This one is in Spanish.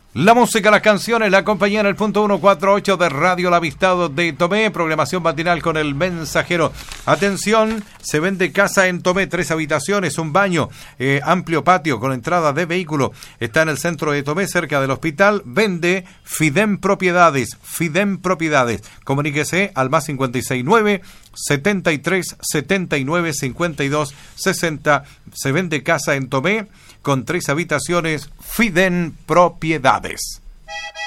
La música, las canciones, la compañía en el punto 148 de Radio La Avistado de Tomé, programación matinal con El Mensajero. Atención, se vende casa en Tomé, 3 habitaciones, un baño, amplio patio con entrada de vehículo. Está en el centro de Tomé, cerca del hospital. Vende Fidem Propiedades. Comuníquese al más 569 73 79 52 60. Se vende casa en Tomé con 3 habitaciones, Fidem Propiedades.